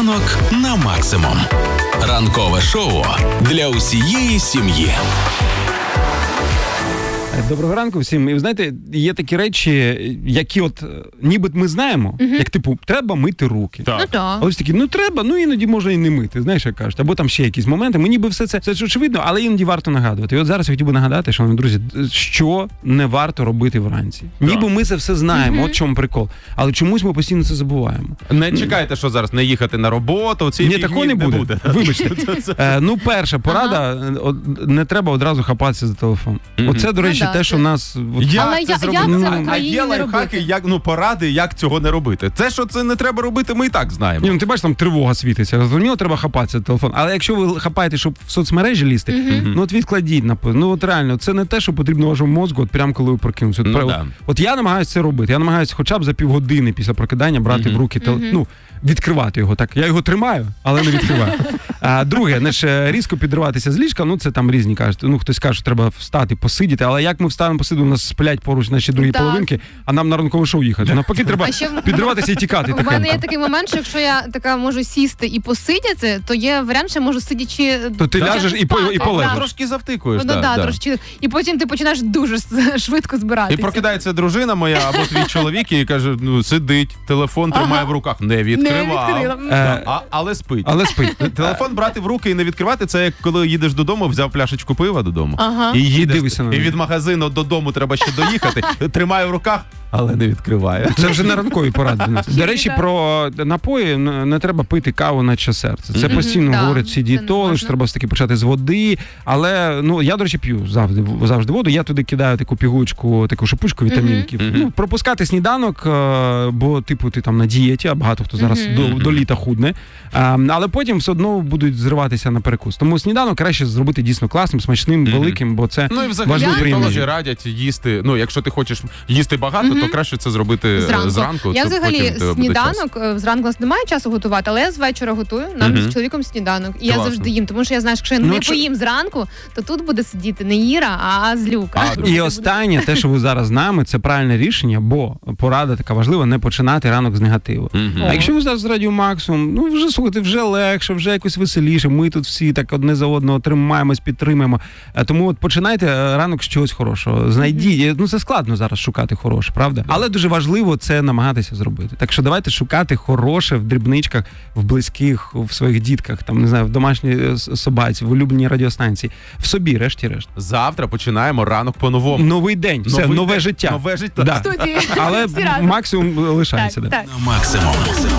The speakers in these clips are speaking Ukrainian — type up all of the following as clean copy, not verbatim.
Ранок на максимум. Ранкове шоу для усієї сім'ї. Доброго ранку всім. І ви знаєте, є такі речі, які от ніби ми знаємо, як типу, треба мити руки. Так. А ось такі, треба, іноді можна і не мити, знаєш, як кажуть. Або там ще якісь моменти. Ми ніби все це очевидно, але іноді варто нагадувати. І от зараз я хотів би нагадати, шановні друзі, що не варто робити вранці. Ніби ми це все знаємо, от чому прикол. Але чомусь ми постійно це забуваємо. Не чекайте, що зараз не їхати на роботу, Ні, такого не буде. Вибачте. Перша порада, не треба одразу хапатися за телефон. Оце, до речі, те, що в нас... Але як це в Україні є не лайфхаки, поради, як цього не робити. Те, що це не треба робити, ми і так знаємо. Ні, ти бачиш, там тривога світиться. Зрозуміло, треба хапатися за телефон. Але якщо ви хапаєте, щоб в соцмережі лізти, от відкладіть, от реально, це не те, що потрібно вашому мозку, от прямо коли ви прокинуться. От я намагаюся це робити. Я намагаюся хоча б за півгодини після прокидання брати в руки відкривати його. Так, я його тримаю, але не відкриваю. Друге, різко підриватися з ліжка, це там різні кажуть. Хтось каже, що треба встати, посидіти, але як ми встанемо, посидимо, у нас сплять поруч наші другі половинки, а нам на ранкове шоу їхати. Навпаки, треба підриватися і тікати. У мене є такий момент, що якщо я така можу сісти і посидіти, то є варіант, що можу сидячи... То ти ляжеш і полежиш. Трошки завтикуєш. Трошки. І потім ти починаєш дуже швидко збиратися. І прокидається дружина моя або твій чоловік і каже, сидить, телефон тримає в руках, не відкривав. Але спить. Телефон брати в руки і не відкривати, це як коли їдеш додому, взяв пляшечку пива додому. І їдеш, і від магазину додому треба ще доїхати, тримає в руках, але не відкриває. Це вже на ранкові поради. До речі, про напої не треба пити каву на час серця. Це постійно говорять всі дієтологи, що треба все-таки почати з води. Але я, до речі, п'ю завжди воду. Я туди кидаю таку пігулочку, таку шипучку вітамінків. Пропускати сніданок, бо типу ти там на дієті, а багато хто зараз до літа худне. Але потім все одно будуть зриватися на перекус. Тому сніданок краще зробити дійсно класним, смачним, великим, бо це важливо приємно. Радять їсти, якщо ти хочеш їсти багато, то краще це зробити зранку. Я взагалі сніданок, зранку нас немає часу готувати, але я з вечора готую, нам з чоловіком сніданок. І я завжди їм, тому що я знаю, що якщо я не поїм зранку, то тут буде сидіти не Іра, а Злюка. І останнє, те, що ви зараз з нами, це правильне рішення, бо порада така важлива, не починати ранок з негативу. А якщо ви зараз з Радіо Максимум, вже слухайте, вже легше, вже якось веселіше, ми тут всі так одне за одного тримаємось, підтримуємо. Тому починайте ранок з чогось хорошого. Знайдіть, це складно зараз шукати хороше, правда? Але дуже важливо це намагатися зробити. Так що давайте шукати хороше в дрібничках, в близьких, в своїх дітках, там, не знаю, в домашній собаці, в улюбленій радіостанції, в собі, решті-решт. Завтра починаємо ранок по-новому. Новий день, все, нове життя. Нове життя. Да. Але максимум лишається. Так. Максимум.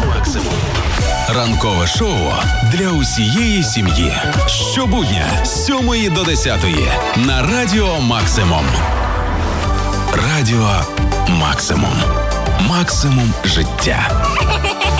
Ранкове шоу для усієї сім'ї. Щобудня з 7 до 10 на Радіо Максимум. Радіо Максимум. Максимум життя.